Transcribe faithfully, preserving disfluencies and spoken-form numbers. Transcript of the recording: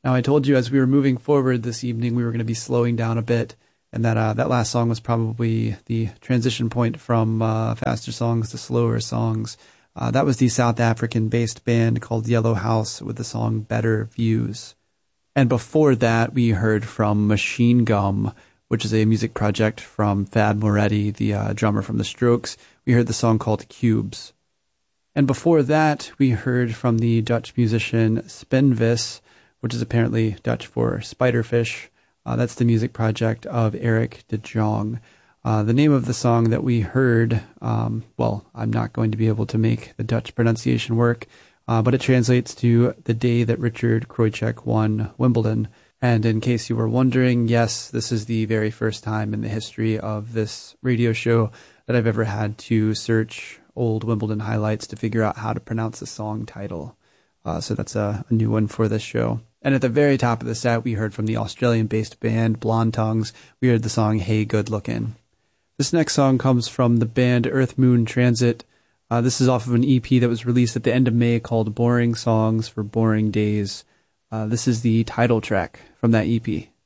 Now, I told you as we were moving forward this evening, we were going to be slowing down a bit, and that uh, that last song was probably the transition point from uh, faster songs to slower songs. Uh, that was the South African-based band called Yellow House with the song Better Views. And before that, we heard from Machine Gum, which is a music project from Thad Moretti, the uh, drummer from The Strokes. We heard the song called Cubes. And before that, we heard from the Dutch musician Spinvis, which is apparently Dutch for spiderfish. Uh, that's the music project of Eric de Jong. Uh, the name of the song that we heard, um, well, I'm not going to be able to make the Dutch pronunciation work, uh, but it translates to The Day That Richard Krojcik Won Wimbledon. And in case you were wondering, yes, this is the very first time in the history of this radio show that I've ever had to search old Wimbledon highlights to figure out how to pronounce the song title. Uh, so that's a, a new one for this show. And at the very top of the set, we heard from the Australian-based band Blonde Tongues. We heard the song Hey Good Lookin'. This next song comes from the band Earth Moon Transit. Uh, this is off of an E P that was released at the end of May called Boring Songs for Boring Days. Uh, this is the title track from that E P.